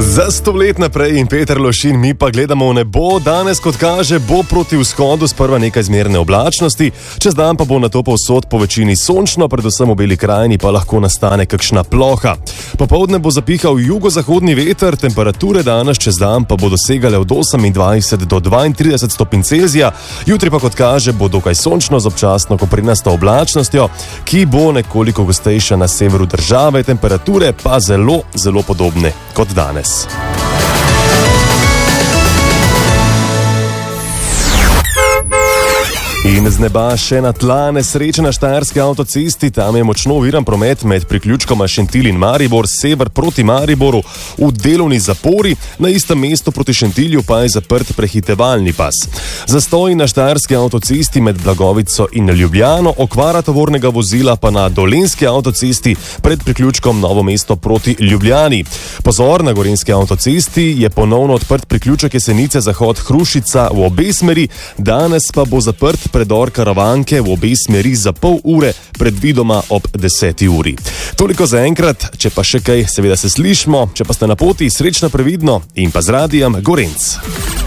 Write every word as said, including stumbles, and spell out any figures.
Za sto let naprej in Peter Lošin, mi pa gledamo v nebo. Danes, kot kaže, bo proti vzhodu sprva nekaj zmerne oblačnosti, čez dan pa bo nato povsod po večini sončno, predvsem v Beli krajini pa lahko nastane kakšna ploha. Popoldne bo zapihal jugozahodni veter, temperature danes čez dan pa bodo segale od osemindvajset do dvaintrideset stopinj Celzija. Jutri pa, kot kaže, bo dokaj sončno z občasno koprinasto oblačnostjo, ki bo nekoliko gostejša na severu države, temperature pa zelo, zelo podobne kot danes. In z neba še na tla nesreče na štajerski avtocesti. Tam je močno oviran promet med priključkoma Šentilj in Maribor, sever proti Mariboru v delovni zapori, na istem mestu proti Šentilju pa je zaprt prehitevalni pas. Zastoj na štajerski avtocesti med Blagovico in Ljubljano, okvara tovornega vozila pa na dolenjski avtocesti pred priključkom Novo mesto proti Ljubljani. Pozor, na gorenjski avtocesti je ponovno odprt priključek Jesenice zahod Hrušica v obe smeri, danes pa bo zaprt predor Karavanke v obe smeri za pol ure, predvidoma ob deseti uri. Toliko za enkrat, če pa še kaj, seveda se slišimo, če pa ste na poti, srečno, previdno in pa z radijem Gorenc.